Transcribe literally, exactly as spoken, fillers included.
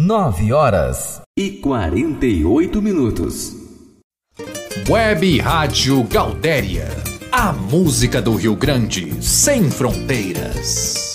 nove horas e quarenta e oito minutos. Web Rádio Gaudéria, a música do Rio Grande sem fronteiras.